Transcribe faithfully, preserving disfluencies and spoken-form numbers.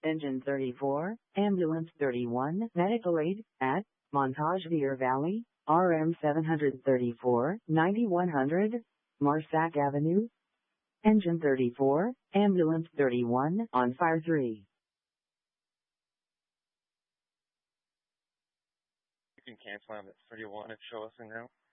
Engine thirty-four, Ambulance thirty-one, Medical Aid, at Montage Deer Valley, R M seven thirty-four, ninety-one hundred, Marsac Avenue. Engine thirty-four, Ambulance thirty-one, on fire three. You can cancel on at thirty-one and show us in now.